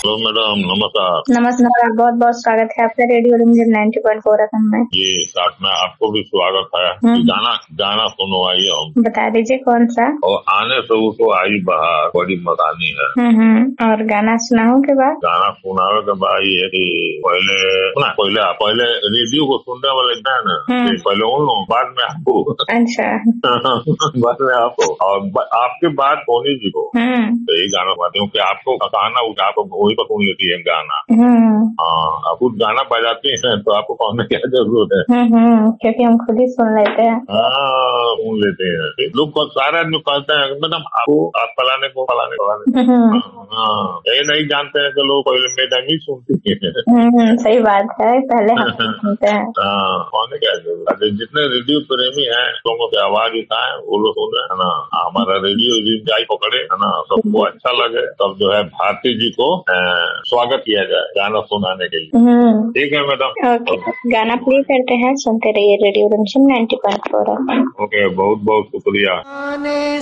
Hello madam, नमस्कार। नमस्कार, बहुत बहुत स्वागत है आपका रेडियो रिमझिम 90.4 FM में। जी, साथ में आपको भी स्वागत है। गाना गाना सुनवाइए हम। बता दीजिए कौन सा। और आने से उसको आई बहार बड़ी मदानी है। और गाना सुनाऊं के बाद गाना सुनावे के बाद ये कि पहले रेडियो को सुनने वाले है ना, पहले उन लोग, बाद में आपको। अच्छा। बाद में आपको और आपकी बात होनी जी को। तो यही गाना गाती हूँ कि आपको गाना आपको वही पर सुन लेती है गाना। हाँ, आप कुछ गाना बजाते हैं तो आपको कौन क्या जरूरत है। क्योंकि हम खुद ही सुन लेते हैं। हाँ, सुन लेते हैं। लोग सारे आदमी कहते हैं मैडम आपको आप फलाने को फलाने हाँ, ये नहीं जानते हैं कि लोग पहले मैडम ही सुनती है। सही बात है, पहले हम सुनते हैं। हाँ, कौन क्या जरूरत है। जितने रेडियो प्रेमी हैं लोगों की आवाज उठाए वो लोग सुन रहे है ना। हमारा रेडियो जाई पकड़े है ना, सबको अच्छा लगे तब जो है भारती जी को स्वागत किया जाए गाना सुनाने के लिए। ठीक है मैडम। ओके, गाना प्ले करते हैं, सुनते रहिए रेडियो रिमझिम 90.4 FM। ओके, बहुत बहुत शुक्रिया।